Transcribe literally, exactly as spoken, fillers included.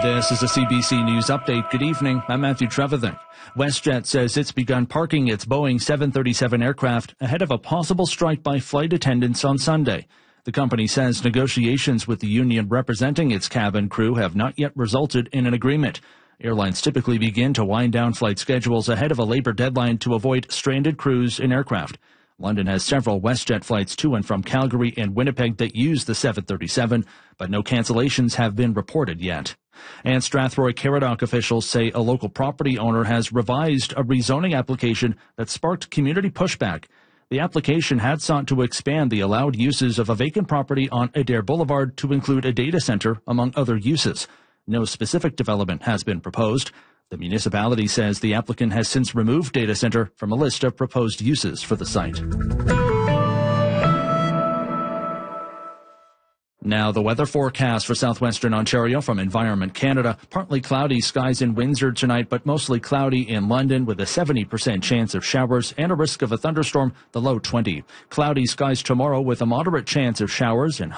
This is a C B C News Update. Good evening. I'm Matthew Trevethan. WestJet says it's begun parking its Boeing seven thirty-seven aircraft ahead of a possible strike by flight attendants on Sunday. The company says negotiations with the union representing its cabin crew have not yet resulted in an agreement. Airlines typically begin to wind down flight schedules ahead of a labor deadline to avoid stranded crews in aircraft. London has several WestJet flights to and from Calgary and Winnipeg that use the seven thirty-seven, but no cancellations have been reported yet. And Strathroy-Caradoc officials say a local property owner has revised a rezoning application that sparked community pushback. The application had sought to expand the allowed uses of a vacant property on Adair Boulevard to include a data center, among other uses. No specific development has been proposed. The municipality says the applicant has since removed data center from a list of proposed uses for the site. Now the weather forecast for southwestern Ontario from Environment Canada. Partly cloudy skies in Windsor tonight, but mostly cloudy in London with a seventy percent chance of showers and a risk of a thunderstorm, the low twenty. Cloudy skies tomorrow with a moderate chance of showers and